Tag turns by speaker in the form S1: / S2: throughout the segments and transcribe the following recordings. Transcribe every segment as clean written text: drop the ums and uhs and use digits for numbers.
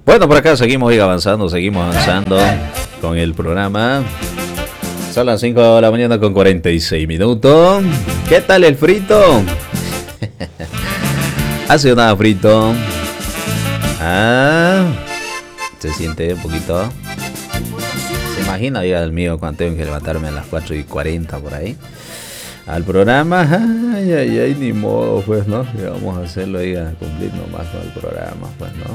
S1: Bueno, por acá seguimos avanzando con el programa. Son las 5 de la mañana con 46 minutos. ¿Qué tal el frito? Hace nada frito. Se siente un poquito. Se imagina, oiga, el mío cuando tengo que levantarme a las 4:40 por ahí al programa. Ay, ni modo, pues, ¿no? Y vamos a hacerlo, oiga, cumplir nomás con el programa, pues, ¿no?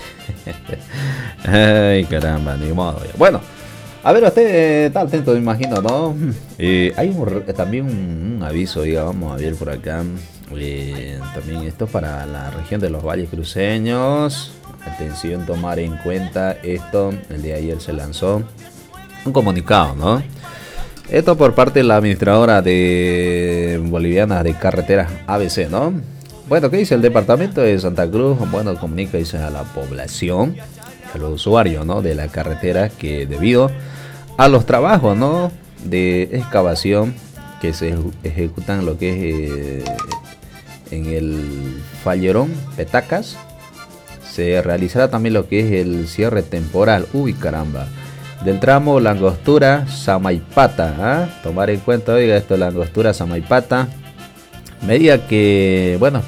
S1: Ay, caramba, ni modo. Bueno, a ver, usted está atento, me imagino, ¿no? Hay también un aviso, oiga, vamos a ver por acá. También esto para la región de los valles cruceños. Atención, tomar en cuenta esto. El día de ayer se lanzó un comunicado, ¿no? Esto por parte de la administradora de boliviana de carreteras ABC, ¿no? Bueno, ¿qué dice el departamento de Santa Cruz? Bueno, comunica, dice, a la población, a los usuarios, ¿no?, de la carretera, que debido a los trabajos, ¿no?, de excavación que se ejecutan lo que es en el Fallerón, Petacas, se realizará también lo que es el cierre temporal, caramba, del tramo Langostura Samaipata. Tomar en cuenta, oiga, esto, Langostura Samaipata, medida que, bueno,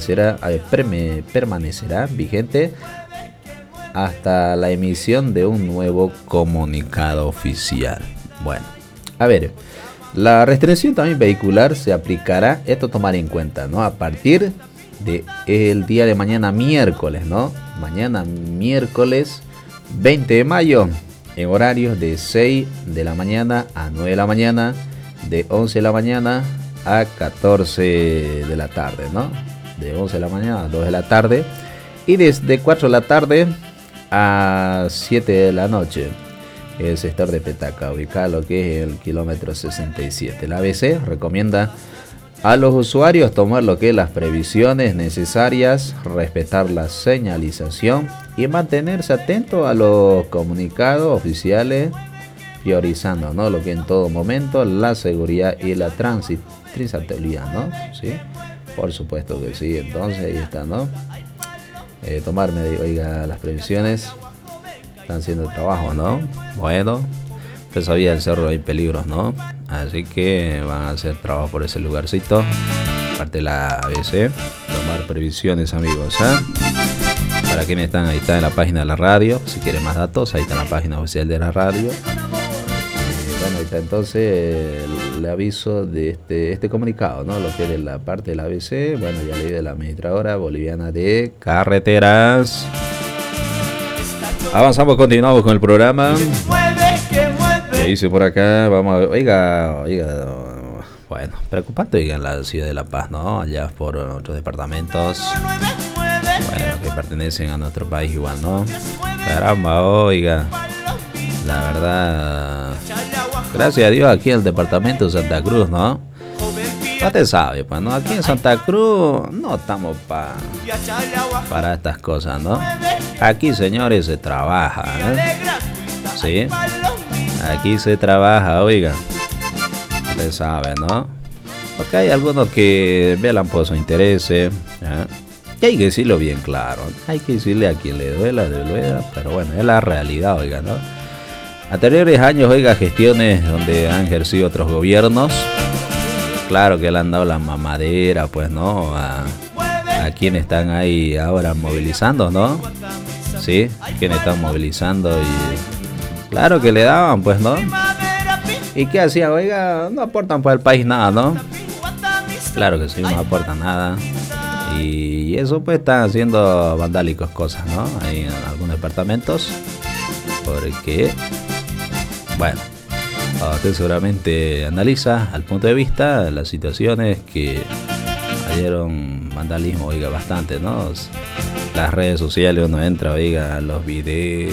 S1: permanecerá vigente hasta la emisión de un nuevo comunicado oficial. Bueno, a ver, la restricción también vehicular se aplicará, esto tomar en cuenta, ¿no?, a partir de el día de mañana miércoles, ¿no? Mañana miércoles 20 de mayo, en horarios de 6 de la mañana a 9 de la mañana, de 11 de la mañana a 14 de la tarde, ¿no? De 11 de la mañana a 2 de la tarde, y desde 4 de la tarde a 7 de la noche. El sector de Petaca, ubicado lo que es el kilómetro 67. La ABC recomienda a los usuarios tomar lo que es las previsiones necesarias, respetar la señalización y mantenerse atento a los comunicados oficiales, priorizando, ¿no?, lo que en todo momento la seguridad y la trazabilidad, ¿no? Sí, por supuesto que sí. Entonces ahí está, ¿no? Tomar, oiga, las previsiones, están haciendo el trabajo, ¿no? Bueno, usted sabía, el cerro hay peligros, ¿no? Así que van a hacer trabajo por ese lugarcito, parte de la ABC. Tomar previsiones, amigos, para quienes están, ahí está en la página de la radio. Si quieren más datos, ahí está en la página oficial de la radio. Bueno, ahí está entonces el aviso de este comunicado, ¿no? Lo que es de la parte de la ABC. Bueno, ya leí, de la administradora boliviana de carreteras. Avanzamos, continuamos con el programa. ¿Qué dice por acá? Vamos a ver. Oiga. Bueno, preocupante, oiga, en la ciudad de La Paz, ¿no? Allá por otros departamentos, bueno, que pertenecen a nuestro país igual, ¿no? Caramba, oiga. La verdad, gracias a Dios, aquí en el departamento de Santa Cruz, ¿no? No te sabe, pues, ¿no? Aquí en Santa Cruz no estamos para estas cosas, ¿no? Aquí, señores, se trabaja, ¿no? Sí, aquí se trabaja, oiga. Usted sabe, ¿no? Porque hay algunos que velan por su interés, ¿eh? Y hay que decirlo bien claro. Hay que decirle a quien le duela, pero bueno, es la realidad, oiga, ¿no? Anteriores años, oiga, gestiones donde han ejercido otros gobiernos, claro que le han dado la mamadera, pues, ¿no? A quienes están ahí ahora movilizando, ¿no? Sí, quienes están movilizando, y claro que le daban, pues, ¿no? ¿Y qué hacían? Oiga, no aportan para el país nada, ¿no? Claro que sí, no aportan nada. Y eso, pues, están haciendo vandálicos cosas, ¿no? Ahí en algunos departamentos. Porque, bueno, usted seguramente analiza al punto de vista las situaciones que dieron vandalismo, oiga, bastante, ¿no? Las redes sociales, uno entra, oiga, los videos.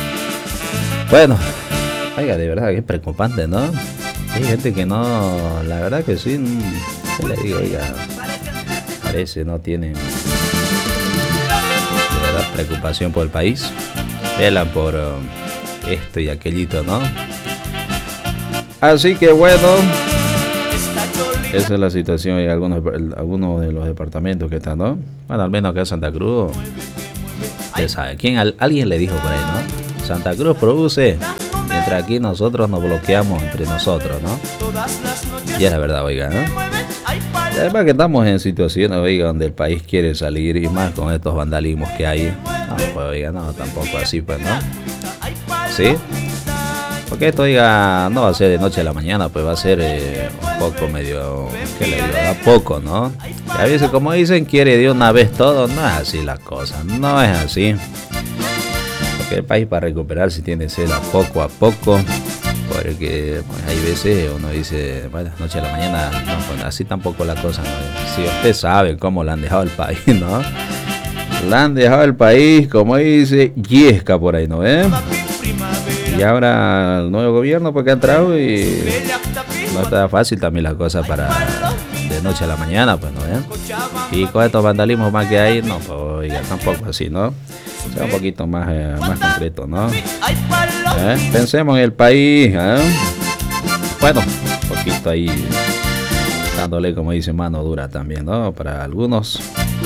S1: Bueno, oiga, de verdad que es preocupante, ¿no? Hay gente que no, la verdad que sí, ¿qué le digo? Oiga, parece no tienen de verdad preocupación por el país. Velan por esto y aquellito, ¿no? Así que bueno, esa es la situación en algunos de los departamentos que están, ¿no? Bueno, al menos acá en Santa Cruz usted sabe. Alguien le dijo por ahí, ¿no? Santa Cruz produce, mientras aquí nosotros nos bloqueamos entre nosotros, ¿no? Y es la verdad, oiga, ¿no? Y además que estamos en situaciones, oiga, donde el país quiere salir y más con estos vandalismos que hay. No, pues, oiga, no, tampoco así, pues, ¿no? ¿Sí? Porque esto, oiga, no va a ser de noche a la mañana, pues va a ser un poco medio, ¿qué le digo? A poco, ¿no? Y a veces, como dicen, quiere de una vez todo, no es así la cosa, no es así. Porque el país para recuperarse tiene que ser a poco, porque pues, hay veces uno dice, bueno, noche a la mañana, no, pues así tampoco la cosa, ¿no? Si usted sabe cómo le han dejado el país, ¿no? Le han dejado el país, como dice, yesca por ahí, ¿no? Y ahora el nuevo gobierno porque ha entrado y no está fácil también la cosa para de noche a la mañana, pues, ¿no? Y con estos vandalismos más que hay, no, pues, oiga, tampoco así, ¿no? Sea un poquito más concreto, ¿no? Pensemos en el país, Bueno, un poquito ahí dándole, como dice, mano dura también, ¿no? Para algunos,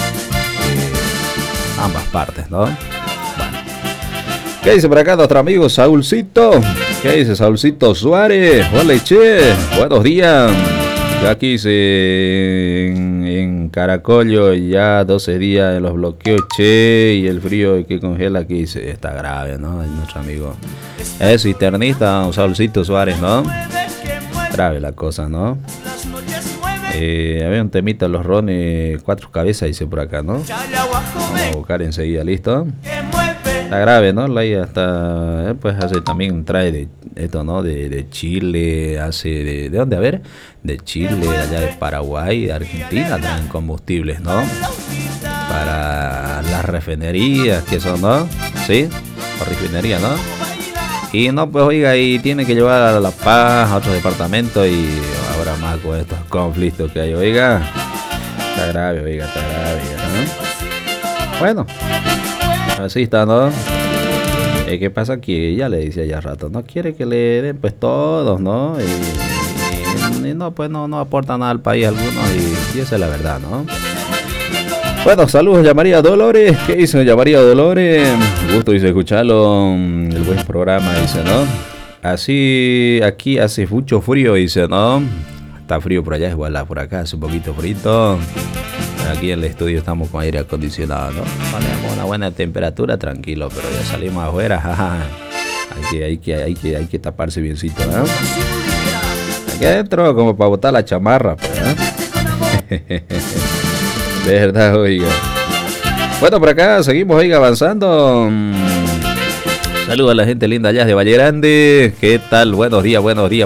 S1: ambas partes, ¿no? Bueno. ¿Qué dice por acá nuestro amigo Saulcito? ¿Qué dice Saulcito Suárez? Hola, che, buenos días. Yo aquí dice en Caracollo ya 12 días en los bloqueos, che, y el frío que congela aquí dice, está grave, ¿no? Nuestro amigo es internista, Saulcito Suárez, ¿no? Grave la cosa, ¿no? Había un temita, los rones, 4 cabezas, dice por acá, ¿no? Vamos a buscar enseguida, ¿listo? Está grave, ¿no? La IA está, pues hace también, trae de esto, ¿no? De Chile, hace ¿de dónde? A ver, de Chile, allá de Paraguay, de Argentina, traen combustibles, ¿no? Para las refinerías, que son, ¿no? ¿Sí? Por refinería, ¿no? Y no, pues oiga, y tiene que llevar a La Paz, a otros departamentos, y ahora más con estos conflictos que hay, oiga. Está grave, oiga, está grave, ¿no? Bueno. Así está, ¿no? ¿Qué pasa aquí? Ya le decía ya rato, no quiere que le den pues todos, ¿no? Y no, pues no aporta nada al país alguno y esa es la verdad, ¿no? Bueno, saludos, María Dolores. ¿Qué hizo María Dolores? Gusto, dice, escucharlo. El buen programa, dice, ¿no? Así, aquí hace mucho frío, dice, ¿no? Está frío por allá, igual por acá hace un poquito frito. Aquí en el estudio estamos con aire acondicionado, ¿no? Ponemos una buena temperatura, tranquilo, pero ya salimos afuera, jaja. Hay que taparse biencito, ¿no? Aquí adentro, como para botar la chamarra, pues, ¿eh? Verdad, oiga. Bueno, por acá seguimos, oiga, avanzando. Saludos a la gente linda allá de Valle Grande. ¿Qué tal? Buenos días.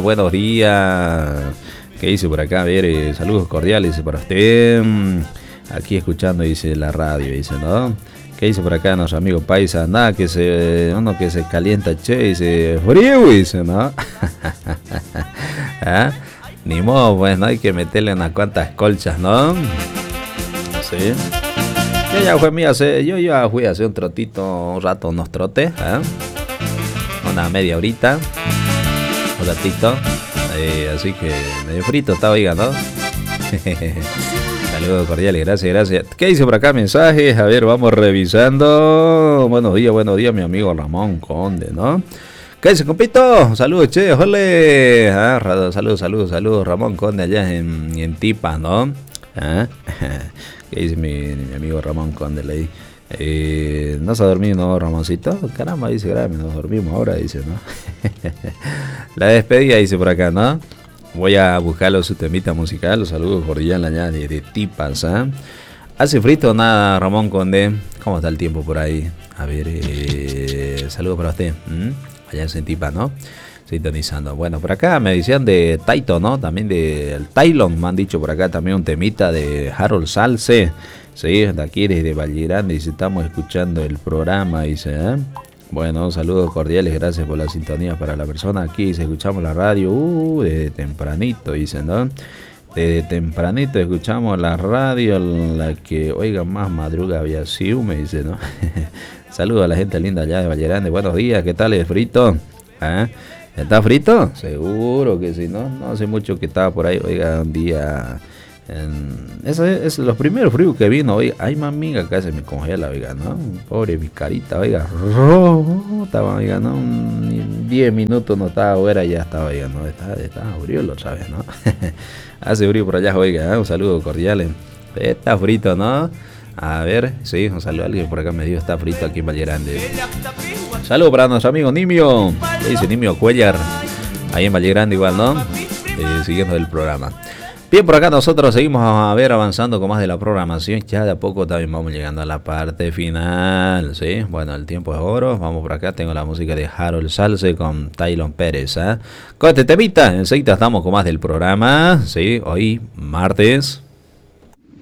S1: ¿Qué dice por acá? A ver, saludos cordiales para usted. Aquí escuchando, dice, la radio, dice, ¿no? ¿Qué dice por acá nuestro amigo Paisa? Nada, uno que se calienta, che, dice, frío, dice, ¿no? ¿Ah? Ni modo, pues, ¿no? Hay que meterle unas cuantas colchas, ¿no? Sí. Yo ya fui a hacer un trotito, un rato, unos trotes, ¿eh? Una media horita, un ratito. Así que medio frito está, oiga, ¿no? Saludos cordiales, gracias. ¿Qué dice por acá? Mensajes, a ver, vamos revisando. Buenos días, mi amigo Ramón Conde, ¿no? ¿Qué dice, compito? Saludos, che, jole. Saludos, Ramón Conde allá en Tipa, ¿no? ¿Qué dice mi amigo Ramón Conde? ¿No se ha dormido, no, Ramoncito? Caramba, dice, grave, nos dormimos ahora, dice, ¿no? La despedida, dice por acá, ¿no? Voy a buscarlo su temita musical. Los saludos cordiales allá de Tipas, ¿eh? ¿Hace frito o nada, Ramón Conde? ¿Cómo está el tiempo por ahí? A ver, saludos para usted. Allá en Tipas, ¿no? Sintonizando. Bueno, por acá me decían de Taito, ¿no? También del Tylon, me han dicho por acá también un temita de Harold Salce. Sí, de aquí desde Valle Grande, dice, estamos escuchando el programa, dice, ¿eh? Bueno, saludos cordiales, gracias por la sintonía para la persona aquí, dice, escuchamos la radio, desde tempranito, dice, ¿no? Desde tempranito escuchamos la radio, la que, oiga, más madruga había sido, me dice, ¿no? Saludos a la gente linda allá de Valle Grande, buenos días, ¿qué tal? ¿Es frito? ¿Ah? ¿Está frito? Seguro que sí, ¿no? No hace mucho que estaba por ahí, oiga, un día Ese es los primeros fríos que vino, oiga. Ay, mamiga, acá se me congela, oiga, ¿no? Pobre mi carita, oiga. Estaba, oiga, ¿no? 10 minutos no estaba fuera, ya estaba, oiga, ¿no? Estaba frío otra vez, ¿no? Hace frío por allá, oiga, ¿eh? Un saludo cordial. Está frito, ¿no? A ver, sí, un saludo a alguien por acá me dijo, está frito aquí en Valle Grande. Saludo para nuestro amigo Nimio, dice Nimio Cuellar, ahí en Valle Grande igual, ¿no? Siguiendo el programa. Bien, por acá nosotros seguimos a ver avanzando con más de la programación. Ya de a poco también vamos llegando a la parte final, ¿sí? Bueno, el tiempo es oro. Vamos por acá, tengo la música de Harold Salce con Taylon Pérez, ¿eh? Con este temita, enseguida estamos con más del programa, ¿sí? Hoy, martes